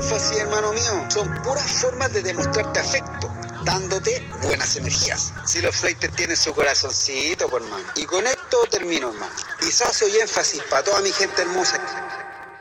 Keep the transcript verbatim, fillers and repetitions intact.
énfasis, hermano mío, son puras formas de demostrarte afecto, dándote buenas energías. Si los fleites tienen su corazoncito, por hermano. Y con esto termino, hermano. Pisazo y énfasis para toda mi gente hermosa.